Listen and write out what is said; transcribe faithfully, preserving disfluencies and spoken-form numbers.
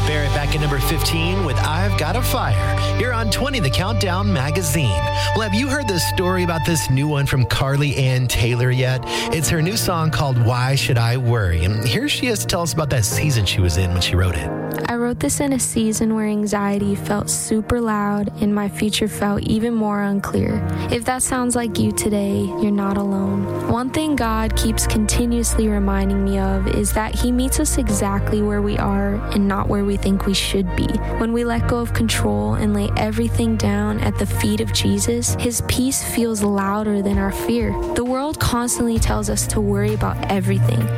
Barrett back at number fifteen with I've Got a Fire. You're on twenty, the Countdown Magazine. Well, have you heard the story about this new one from Carly Ann Taylor yet? It's her new song called Why Should I Worry? And here she is to tell us about that season she was in when she wrote it. I wrote this in a season where anxiety felt super loud and my future felt even more unclear. If that sounds like you today, you're not alone. One thing God keeps continuously reminding me of is that He meets us exactly where we are and not where we think we should be. When we let go of control and lay everything down at the feet of Jesus, His peace feels louder than our fear. The world constantly tells us to worry about everything,